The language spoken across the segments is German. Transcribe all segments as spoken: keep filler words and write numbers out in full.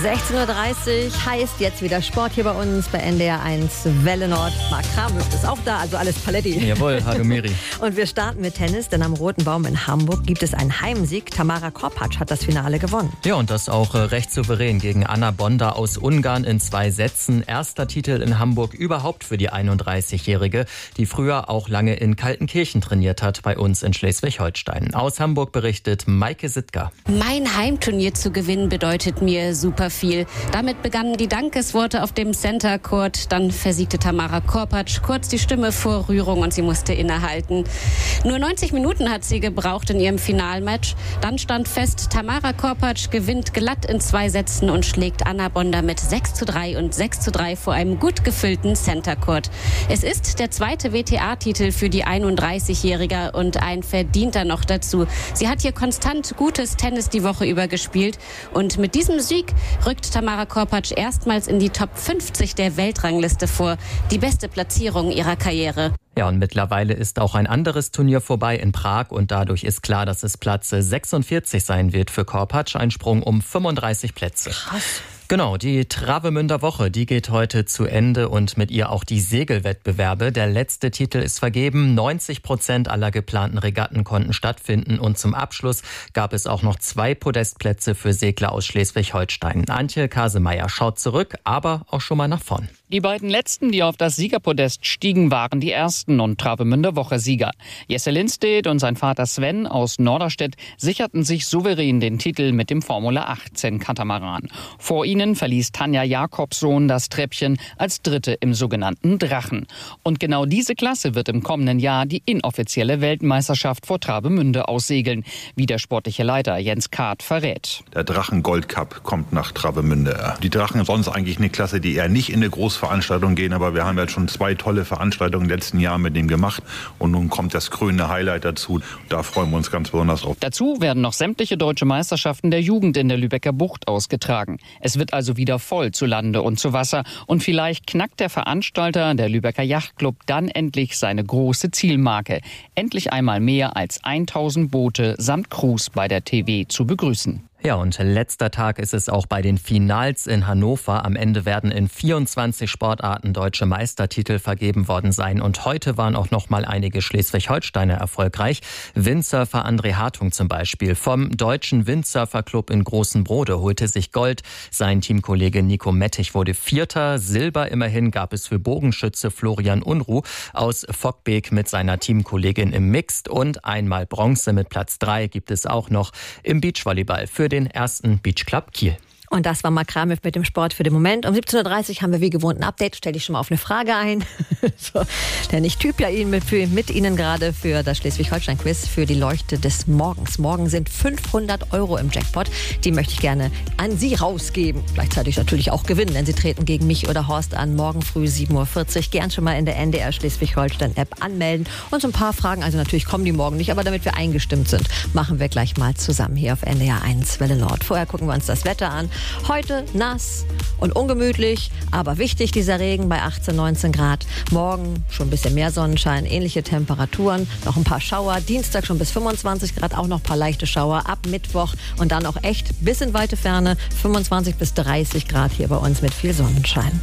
sechzehn Uhr dreißig heißt jetzt wieder Sport hier bei uns bei N D R eins Welle Nord. Marc Kramhöft ist auch da, also alles Paletti. Jawohl, hallo Miri. Und wir starten mit Tennis, denn am Roten Baum in Hamburg gibt es einen Heimsieg. Tamara Korpatsch hat das Finale gewonnen. Ja, und das auch äh, recht souverän gegen Anna Bonda aus Ungarn in zwei Sätzen. Erster Titel in Hamburg überhaupt für die einunddreißigjährige, die früher auch lange in Kaltenkirchen trainiert hat, bei uns in Schleswig-Holstein. Aus Hamburg berichtet Maike Sittger. Mein Heimturnier zu gewinnen bedeutet mir super viel. Damit begannen die Dankesworte auf dem Center Court. Dann versiegte Tamara Korpatsch kurz die Stimme vor Rührung und sie musste innehalten. Nur neunzig Minuten hat sie gebraucht in ihrem Finalmatch. Dann stand fest, Tamara Korpatsch gewinnt glatt in zwei Sätzen und schlägt Anna Bonda mit sechs zu drei und sechs zu drei vor einem gut gefüllten Center Court. Es ist der zweite W T A-Titel für die einunddreißigjährige und ein verdienter noch dazu. Sie hat hier konstant gutes Tennis die Woche über gespielt und mit diesem Sieg rückt Tamara Korpatsch erstmals in die Top fünfzig der Weltrangliste vor. Die beste Platzierung ihrer Karriere. Ja, und mittlerweile ist auch ein anderes Turnier vorbei in Prag und dadurch ist klar, dass es Platz sechsundvierzig sein wird für Korpatsch. Ein Sprung um fünfunddreißig Plätze. Krass. Genau, die Travemünder Woche, die geht heute zu Ende und mit ihr auch die Segelwettbewerbe. Der letzte Titel ist vergeben. neunzig Prozent aller geplanten Regatten konnten stattfinden und zum Abschluss gab es auch noch zwei Podestplätze für Segler aus Schleswig-Holstein. Antje Kasemeyer schaut zurück, aber auch schon mal nach vorn. Die beiden letzten, die auf das Siegerpodest stiegen, waren die ersten und Travemünder Woche-Sieger. Jesse Lindstedt und sein Vater Sven aus Norderstedt sicherten sich souverän den Titel mit dem Formula achtzehn Katamaran. Vor ihnen verließ Tanja Jakobsohn das Treppchen als Dritte im sogenannten Drachen. Und genau diese Klasse wird im kommenden Jahr die inoffizielle Weltmeisterschaft vor Travemünde aussegeln, wie der sportliche Leiter Jens Kart verrät. Der Drachen Gold Cup kommt nach Travemünde. Die Drachen sonst eigentlich eine Klasse, die eher nicht in eine Großveranstaltung gehen, aber wir haben jetzt schon zwei tolle Veranstaltungen im letzten Jahr mit dem gemacht und nun kommt das krönende Highlight dazu. Da freuen wir uns ganz besonders drauf. Dazu werden noch sämtliche deutsche Meisterschaften der Jugend in der Lübecker Bucht ausgetragen. Es wird also wieder voll zu Lande und zu Wasser und vielleicht knackt der Veranstalter, der Lübecker Yachtclub, dann endlich seine große Zielmarke. Endlich einmal mehr als tausend Boote samt Crews bei der T W zu begrüßen. Ja, und letzter Tag ist es auch bei den Finals in Hannover. Am Ende werden in vierundzwanzig Sportarten deutsche Meistertitel vergeben worden sein. Und heute waren auch noch mal einige Schleswig-Holsteiner erfolgreich. Windsurfer André Hartung zum Beispiel vom Deutschen Windsurferclub in Großen Brode holte sich Gold. Sein Teamkollege Nico Mettich wurde Vierter. Silber immerhin gab es für Bogenschütze Florian Unruh aus Fockbeek mit seiner Teamkollegin im Mixed. Und einmal Bronze mit Platz drei gibt es auch noch im Beachvolleyball für den ersten Beach Club Kiel. Und das war Marc Kramhöft mit dem Sport für den Moment. Um siebzehn Uhr dreißig haben wir wie gewohnt ein Update. Stelle ich schon mal auf eine Frage ein. so, denn ich typ ja Ihnen mit, mit Ihnen gerade für das Schleswig-Holstein-Quiz für die Leuchte des Morgens. Morgen sind fünfhundert Euro im Jackpot. Die möchte ich gerne an Sie rausgeben. Gleichzeitig natürlich auch gewinnen, denn Sie treten gegen mich oder Horst an. Morgen früh sieben Uhr vierzig. Gern schon mal in der N D R Schleswig-Holstein-App anmelden. Und so ein paar Fragen, also natürlich kommen die morgen nicht, aber damit wir eingestimmt sind, machen wir gleich mal zusammen hier auf N D R eins Welle Nord. Vorher gucken wir uns das Wetter an. Heute nass und ungemütlich, aber wichtig dieser Regen bei achtzehn, neunzehn Grad. Morgen schon ein bisschen mehr Sonnenschein, ähnliche Temperaturen, noch ein paar Schauer. Dienstag schon bis fünfundzwanzig Grad, auch noch ein paar leichte Schauer. Ab Mittwoch und dann auch echt bis in weite Ferne fünfundzwanzig bis dreißig Grad hier bei uns mit viel Sonnenschein.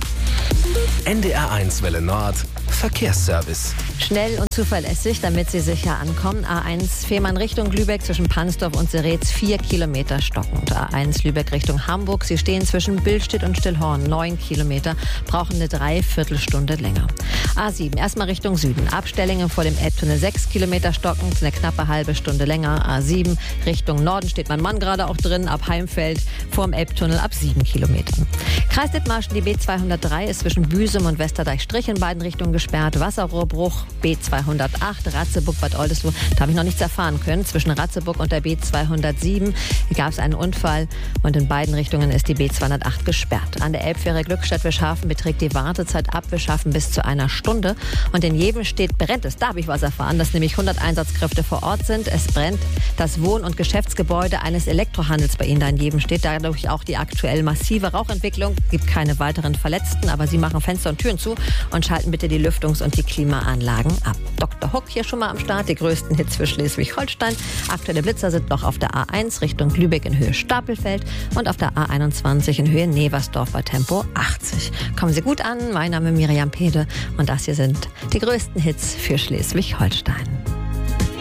N D R eins Welle Nord Verkehrsservice. Schnell und zuverlässig, damit Sie sicher ankommen. A eins Fehmarn Richtung Lübeck zwischen Pansdorf und Seretz vier Kilometer stockend. A eins Lübeck Richtung Hamburg. Sie stehen zwischen Billstedt und Stillhorn neun Kilometer, brauchen eine Dreiviertelstunde länger. A sieben erstmal Richtung Süden. Abstellingen vor dem Elbtunnel sechs Kilometer stockend, eine knappe halbe Stunde länger. A sieben Richtung Norden steht mein Mann gerade auch drin. Ab Heimfeld vorm Elbtunnel ab sieben Kilometern. Kreis Dithmarschen, die B zweihundertdrei ist zwischen Büsum und Westerdeich-Strich in beiden Richtungen gesperrt. Wasserrohrbruch B zweihundertacht, Ratzeburg, Bad Oldesloe. Da habe ich noch nichts erfahren können. Zwischen Ratzeburg und der B zweihundertsieben gab es einen Unfall und in beiden Richtungen ist die B zweihundertacht gesperrt. An der Elbfähre Glückstadt-Wischhafen beträgt die Wartezeit ab Wischhafen bis zu einer Stunde. Und in Jevenstedt brennt es. Da habe ich was erfahren, dass nämlich hundert Einsatzkräfte vor Ort sind. Es brennt das Wohn- und Geschäftsgebäude eines Elektrohandels bei Ihnen da in Jevenstedt. Dadurch auch die aktuell massive Rauchentwicklung. Gibt keine weiteren Verletzten, aber Sie machen Fenster und Türen zu und schalten bitte die Lüftungs- und die Klimaanlagen ab. Doktor Huck hier schon mal am Start, die größten Hits für Schleswig-Holstein. Aktuelle Blitzer sind noch auf der A eins Richtung Lübeck in Höhe Stapelfeld und auf der A einundzwanzig in Höhe Neversdorf bei Tempo achtzig. Kommen Sie gut an, mein Name ist Miriam Pede und das hier sind die größten Hits für Schleswig-Holstein.